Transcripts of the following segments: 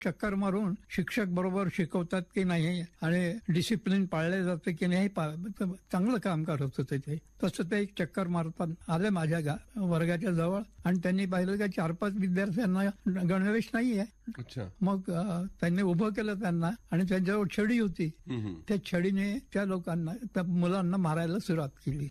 चक्कर मारून शिक्षक बरोबर शिकवतात की नाही आणि डिसिप्लिन पाळले जाते की नाही चांगलं काम करत होते ते. तसं ते एक चक्कर मारतात आले माझ्या वर्गाच्या जवळ आणि त्यांनी पाहिलं का 4-5 विद्यार्थ्यांना गणवेश नाहीये. मग त्यांनी उभं केलं त्यांना आणि त्यांच्याजवळ छडी होती. त्या छडीने त्या लोकांना त्या मुलांना मारायला सुरुवात केली.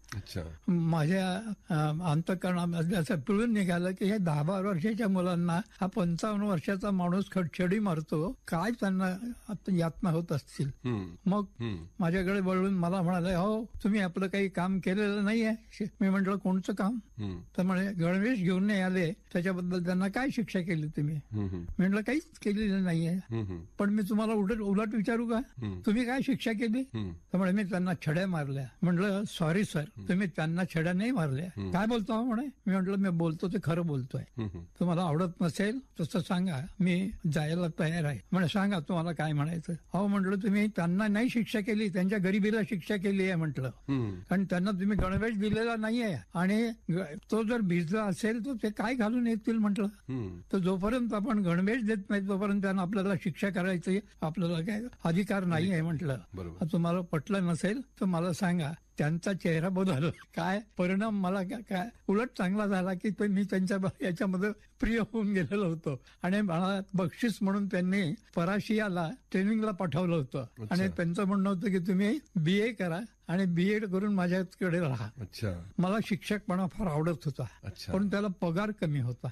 माझ्या अंतःकरणामध्ये असं पिळून निघालं की हे 10-12 वर्षाच्या मुलांना हा 55 वर्षाचा माणूस छडी मारतो, काय त्यांना यातना होत असतील. मग माझ्याकडे वळून मला म्हणाले, हो तुम्ही आपलं काही काम केलेलं नाहीये. मी म्हटलं कोणतं काम? तर म्हणे गणवेश घेऊन नाही आले त्याच्याबद्दल त्यांना काय शिक्षा केली तुम्ही? म्हटलं काहीच केलेलं नाहीये. पण मी तुम्हाला उलट विचारू का, तुम्ही काय शिक्षा केली? तर म्हणे मी त्यांना छड्या मारल्या. म्हटलं सॉरी सर, तुम्ही त्यांना छड्या नाही मारल्या. काय बोलतो म्हणे? मी म्हटलं मी बोलतो ते खरं बोलतोय. तुम्हाला आवडत नसेल तसं सांगा, मी जायला तयार आहे. म्हणे सांगा तुम्हाला काय म्हणायचं. अहो म्हटलं तुम्ही त्यांना नाही शिक्षा केली, त्यांच्या गरिबीला शिक्षा केली आहे म्हटलं. कारण त्यांना तुम्ही गणवेश दिलेला नाहीये आणि तो जर भिजला असेल तर ते काय घालून येतील म्हटलं. तर जोपर्यंत आपण गणवेश देत नाही तोपर्यंत त्यांना आपल्याला शिक्षा करायची आपल्याला काय अधिकार नाही आहे म्हटलं. तुम्हाला पटलं नसेल तर मला सांगा. त्यांचा चेहरा बदलला. काय परिणाम मला काय उलट चांगला झाला की मी त्यांच्या याच्यामध्ये प्रिय होऊन गेलेलो होतो आणि मला बक्षीस म्हणून त्यांनी पराशियाला ट्रेनिंगला पाठवलं होतं. आणि त्यांचं म्हणणं होतं की तुम्ही BA करा आणि BEd करून माझ्याकडे राहा. मला शिक्षकपणा फार आवडत होता, पण त्याला पगार कमी होता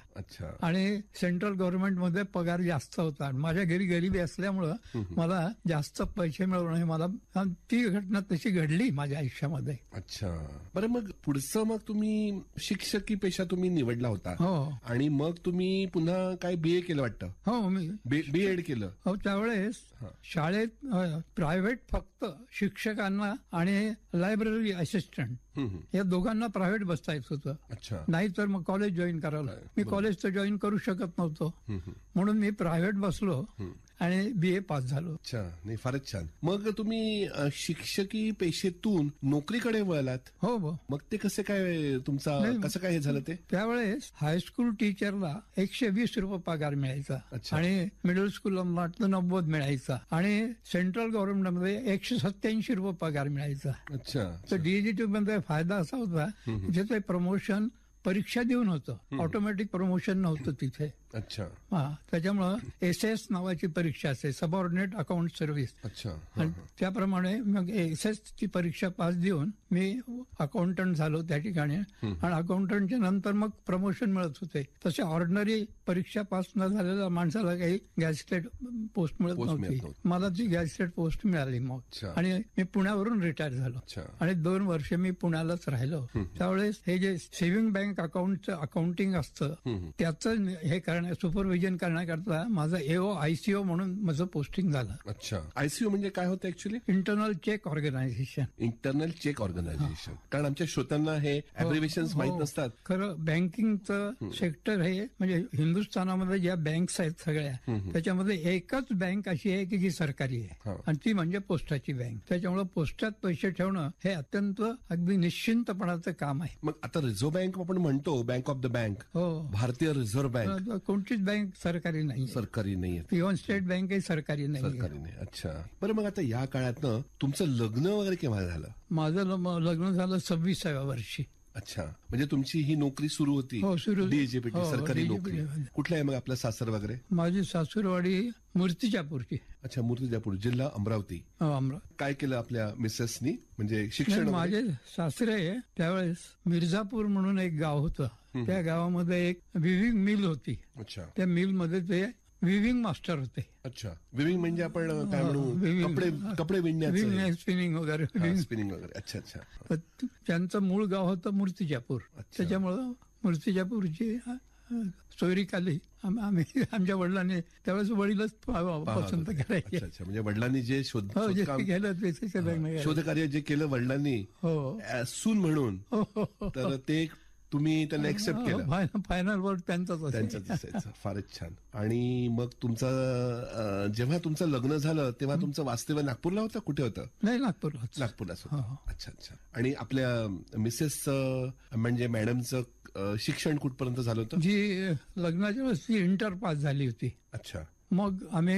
आणि सेंट्रल गव्हर्नमेंटमध्ये पगार जास्त होता. माझ्या घरी गरिबी असल्यामुळं मला जास्त पैसे मिळवणे, मला ती घटना तशी घडली माझ्या आयुष्यामध्ये. बरं, मग पुढचं मग तुम्ही शिक्षकी पेशा तुम्ही निवडला होता. हो. आणि मग तुम्ही पुन्हा काय BA केलं वाटतं? हो, मी BEd केलं. हो, त्यावेळेस शाळेत प्रायव्हेट फक्त शिक्षकांना आणि लायब्ररी असिस्टंट या दोघांना प्रायव्हेट बसता येत होतं. नाही तर मग कॉलेज जॉईन करावं. मी कॉलेज तर जॉईन करू शकत नव्हतो म्हणून मी प्रायव्हेट बसलो आणि BA पास झालो. नाही, फारच छान. मग तुम्ही शिक्षकी पेशेतून नोकरीकडे वळलात. हो. मग ते कसं काय कसं काय हे झालं? ते त्यावेळेस हायस्कूल टीचरला 120 रुपये पगार मिळायचा आणि मिडल स्कूलला वाटतं 90 मिळायचा आणि सेंट्रल गव्हर्नमेंटमध्ये 187 रुपये पगार मिळायचा. तर DGT मध्ये फायदा असा होता की ते प्रमोशन परीक्षा देऊन होतं, ऑटोमॅटिक प्रमोशन नव्हतं तिथे. त्याच्यामुळं SS नावाची परीक्षा असते, सबऑर्डिनेट अकाउंट सर्व्हिस. त्याप्रमाणे मग SS ची परीक्षा पास देऊन मी अकाउंटंट झालो त्या ठिकाणी आणि अकाउंटंटच्या नंतर मग प्रमोशन मिळत होते. तसे ऑर्डिनरी परीक्षा पास न झालेल्या माणसाला काही गॅझेटेड पोस्ट मिळत नव्हती. मला ती गॅझेटेड पोस्ट मिळाली मग आणि मी पुण्यावरून रिटायर झालो आणि 2 वर्ष मी पुण्यालाच राहिलो. त्यावेळेस हे जे सेव्हिंग बँक अकाउंटचं अकाउंटिंग असतं त्याचं हे सुपरविजन करण्याकरता माझं AO ICO म्हणून माझं पोस्टिंग झालं. ICO म्हणजे काय होतं actually? Internal check organisation. Internal check organisation. कारण आमच्या श्रोत्यांना हे ऍब्रिव्हिएशन्स माहित नसतात. खरं बँकिंगचं सेक्टर हे म्हणजे हिंदुस्थानामध्ये ज्या बँक्स आहेत सगळ्या त्याच्यामध्ये एकच बँक अशी आहे की जी सरकारी आहे आणि ती म्हणजे पोस्टाची बँक. त्याच्यामुळे पोस्टात पैसे ठेवणं हे अत्यंत अगदी निश्चिंतपणाचं काम आहे. मग आता रिझर्व्ह बँक आपण म्हणतो, बँक ऑफ द बँक, भारतीय रिझर्व्ह बँक कोणतीच बँक सरकारी नाही. सरकारी नाही. इव्हन स्टेट बँक सरकारी नाही. बरं, मग आता या काळातनं तुमचं लग्न वगैरे केव्हा झालं? माझं लग्न झालं 26व्या वर्षी. म्हणजे तुमची ही नोकरी सुरू होती? हो, सुरू. DGPT सरकारी नोकरी. कुठलं आहे मग आपलं सासर वगैरे? माझी सासूरवाडी मूर्तिजापूरची. मूर्तिजापूर, जिल्हा अमरावती. काय केलं आपल्या मिसेसनी म्हणजे शिक्षण? माझे सासरे त्यावेळेस मिर्झापूर म्हणून एक गाव होतं, त्या गावामध्ये एक विविंग मिल होती. त्या मिल मध्ये ते विविंग मास्टर होते. विविंग म्हणजे आपण काय म्हणू, कपडे विणण्याचं, स्पिनिंग वगैरे. त्यांचं मूळ गाव होतं मूर्तिजापूर. त्याच्यामुळं मूर्तिजापूरची सोयरीखाली आम्ही आमच्या वडिलांनी त्यावेळेस वडीलच पसंत करायचे. म्हणजे वडिलांनी जे शोधकार्य जे केलं वडिलांनी सून म्हणून, तर ते तुम्ही त्यांना एक्सेप्ट केलं. फायनल वर्ड त्यांचाच असायचं. फारच छान. आणि मग तुमचं जेव्हा तुमचं लग्न झालं तेव्हा तुमचं वास्तव्य नागपूरला होतं? कुठे होतं? नाही, नागपूरलाच होतं. अच्छा. आणि आपल्या मिसेसचं म्हणजे मॅडमचं शिक्षण कुठपर्यंत झालं होतं? जी लग्नाच्या वेळेस ती इंटर पास झाली होती. मग आम्ही